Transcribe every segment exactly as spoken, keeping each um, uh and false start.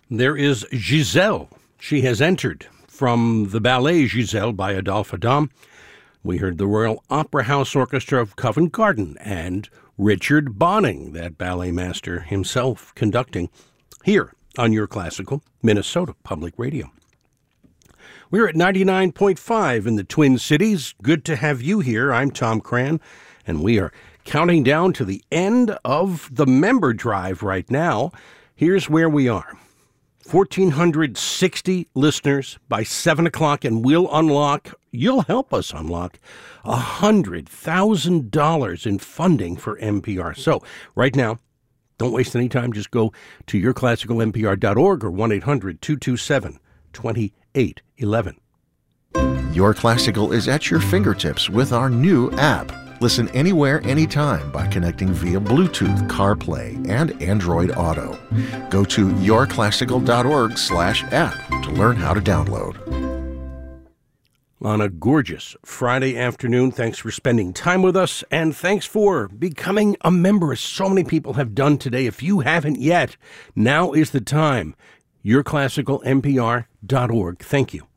There is Giselle. She has entered from the ballet Giselle by Adolphe Adam. We heard the Royal Opera House Orchestra of Covent Garden and Richard Bonning, that ballet master himself, conducting here on Your Classical Minnesota Public Radio. We're at ninety-nine point five in the Twin Cities. Good to have you here. I'm Tom Cran, and we are counting down to the end of the member drive right now. Here's where we are. one thousand four hundred sixty listeners by seven o'clock, and we'll unlock, you'll help us unlock, one hundred thousand dollars in funding for N P R. So right now, don't waste any time. Just go to your classical n p r dot org or one eight hundred two two seven two eight one one. Your Classical is at your fingertips with our new app. Listen anywhere, anytime by connecting via Bluetooth, CarPlay, and Android Auto. Go to your classical dot org slash app to learn how to download. On a gorgeous Friday afternoon, thanks for spending time with us, and thanks for becoming a member, as so many people have done today. If you haven't yet, now is the time. your classical n p r dot org. Thank you.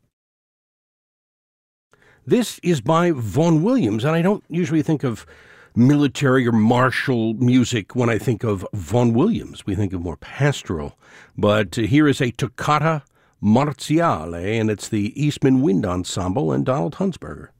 This is by Vaughan Williams, and I don't usually think of military or martial music when I think of Vaughan Williams. We think of more pastoral. But here is a toccata marziale, and it's the Eastman Wind Ensemble and Donald Hunsberger.